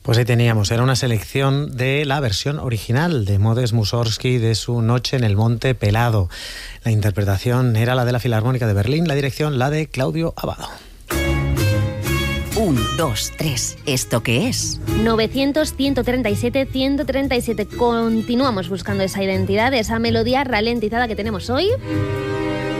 Pues ahí teníamos, era una selección de la versión original de Modest Mussorgsky de su Noche en el Monte Pelado. La interpretación era la de la Filarmónica de Berlín, la dirección la de Claudio Abbado. 1, 2, 3. ¿Esto qué es? 900-137-137. Continuamos buscando esa identidad, esa melodía ralentizada que tenemos hoy.